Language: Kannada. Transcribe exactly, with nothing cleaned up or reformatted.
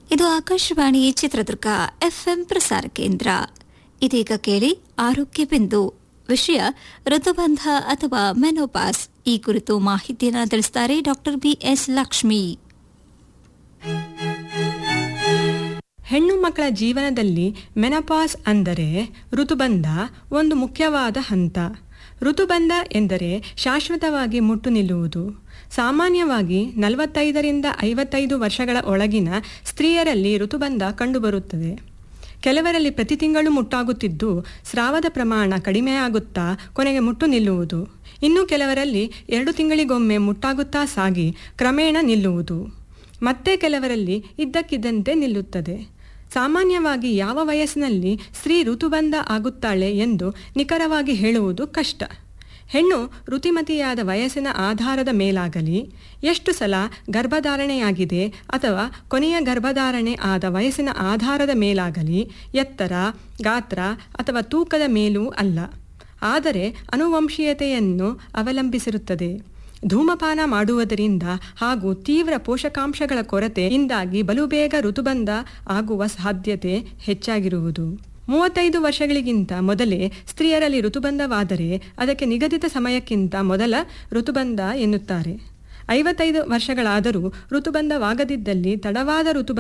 ಇದು ಆಕಾಶವಾಣಿ ಚಿತ್ರದುರ್ಗ ಎಫ್ಎಂ ಪ್ರಸಾರ ಕೇಂದ್ರ. ಇದೀಗ ಕೇಳಿ ಆರೋಗ್ಯ ಬಿಂದು. ವಿಷಯ ಋತುಬಂಧ ಅಥವಾ ಮೆನೋಪಾಸ್. ಈ ಕುರಿತು ಮಾಹಿತಿಯನ್ನು ತಿಳಿಸುತ್ತಾರೆ ಡಾಕ್ಟರ್ ಬಿಎಸ್ ಲಕ್ಷ್ಮಿ. ಹೆಣ್ಣು ಮಕ್ಕಳ ಜೀವನದಲ್ಲಿ ಮೆನೋಪಾಸ್ ಅಂದರೆ ಋತುಬಂಧ ಒಂದು ಮುಖ್ಯವಾದ ಹಂತ. ಋತುಬಂಧ ಎಂದರೆ ಶಾಶ್ವತವಾಗಿ ಮುಟ್ಟು ನಿಲ್ಲುವುದು. ಸಾಮಾನ್ಯವಾಗಿ ನಲವತ್ತೈದರಿಂದ ಐವತ್ತೈದು ವರ್ಷಗಳ ಒಳಗಿನ ಸ್ತ್ರೀಯರಲ್ಲಿ ಋತುಬಂಧ ಕಂಡುಬರುತ್ತದೆ. ಕೆಲವರಲ್ಲಿ ಪ್ರತಿ ತಿಂಗಳು ಮುಟ್ಟಾಗುತ್ತಿದ್ದು ಸ್ರಾವದ ಪ್ರಮಾಣ ಕಡಿಮೆಯಾಗುತ್ತಾ ಕೊನೆಗೆ ಮುಟ್ಟು ನಿಲ್ಲುವುದು. ಇನ್ನು ಕೆಲವರಲ್ಲಿ ಎರಡು ತಿಂಗಳಿಗೊಮ್ಮೆ ಮುಟ್ಟಾಗುತ್ತಾ ಸಾಗಿ ಕ್ರಮೇಣ ನಿಲ್ಲುವುದು. ಮತ್ತೆ ಕೆಲವರಲ್ಲಿ ಇದ್ದಕ್ಕಿದ್ದಂತೆ ನಿಲ್ಲುತ್ತದೆ. ಸಾಮಾನ್ಯವಾಗಿ ಯಾವ ವಯಸ್ಸಿನಲ್ಲಿ ಸ್ತ್ರೀ ಋತುಬಂಧ ಆಗುತ್ತಾಳೆ ಎಂದು ನಿಖರವಾಗಿ ಹೇಳುವುದು ಕಷ್ಟ. ಹೆಣ್ಣು ಋತುಮತಿಯಾದ ವಯಸ್ಸಿನ ಆಧಾರದ ಮೇಲಾಗಲಿ, ಎಷ್ಟು ಸಲ ಗರ್ಭಧಾರಣೆಯಾಗಿದೆ ಅಥವಾ ಕೊನೆಯ ಗರ್ಭಧಾರಣೆ ಆದ ವಯಸ್ಸಿನ ಆಧಾರದ ಮೇಲಾಗಲಿ, ಎತ್ತರ, ಗಾತ್ರ ಅಥವಾ ತೂಕದ ಮೇಲೂ ಅಲ್ಲ, ಆದರೆ ಆನುವಂಶೀಯತೆಯನ್ನು ಅವಲಂಬಿಸಿರುತ್ತದೆ. ಧೂಮಪಾನ ಮಾಡುವುದರಿಂದ ಹಾಗೂ ತೀವ್ರ ಪೋಷಕಾಂಶಗಳ ಕೊರತೆಯಿಂದಾಗಿ ಬಲುಬೇಗ ಋತುಬಂಧ ಆಗುವ ಸಾಧ್ಯತೆ ಹೆಚ್ಚಾಗಿರುವುದು. ಮೂವತ್ತೈದು ವರ್ಷಗಳಿಗಿಂತ ಮೊದಲೇ ಸ್ತ್ರೀಯರಲ್ಲಿ ಋತುಬಂಧವಾದರೆ ಅದಕ್ಕೆ ನಿಗದಿತ ಸಮಯಕ್ಕಿಂತ ಮೊದಲ ಋತುಬಂಧ ಎನ್ನುತ್ತಾರೆ. ಐವತ್ತೈದು ವರ್ಷಗಳಾದರೂ ಋತುಬಂಧವಾಗದಿದ್ದಲ್ಲಿ ತಡವಾದ ಋತುಬಂಧ